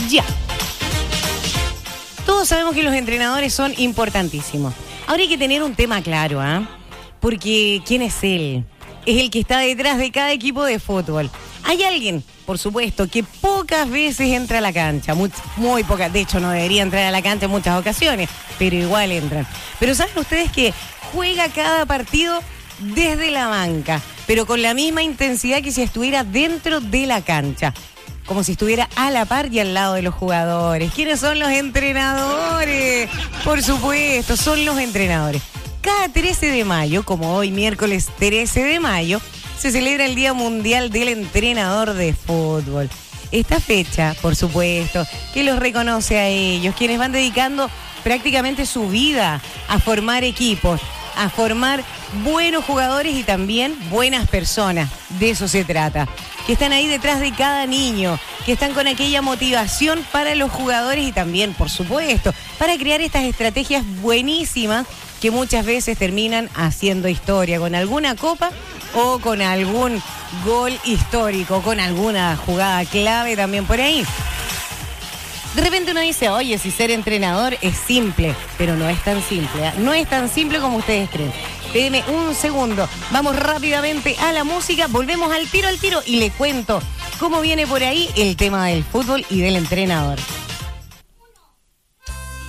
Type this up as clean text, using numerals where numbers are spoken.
Ya. Todos sabemos que los entrenadores son importantísimos. Ahora hay que tener un tema claro, ¿ah? Porque ¿quién es él? Es el que está detrás de cada equipo de fútbol. Hay alguien, por supuesto, que pocas veces entra a la cancha, muy pocas, de hecho no debería entrar a la cancha en muchas ocasiones, pero igual entran. Pero ¿saben ustedes que juega cada partido desde la banca, pero con la misma intensidad que si estuviera dentro de la cancha? Como si estuviera a la par y al lado de los jugadores. ¿Quiénes son los entrenadores? Por supuesto, son los entrenadores. Cada 13 de mayo, como hoy miércoles 13 de mayo, se celebra el Día Mundial del Entrenador de Fútbol. Esta fecha, por supuesto, que los reconoce a ellos, quienes van dedicando prácticamente su vida a formar equipos, a formar buenos jugadores y también buenas personas. De eso se trata. Que están ahí detrás de cada niño, que están con aquella motivación para los jugadores y también, por supuesto, para crear estas estrategias buenísimas que muchas veces terminan haciendo historia con alguna copa o con algún gol histórico, con alguna jugada clave también por ahí. De repente uno dice, oye, si ser entrenador es simple, pero no es tan simple, ¿eh? No es tan simple como ustedes creen. Denme un segundo, vamos rápidamente a la música, volvemos al tiro y le cuento cómo viene por ahí el tema del fútbol y del entrenador.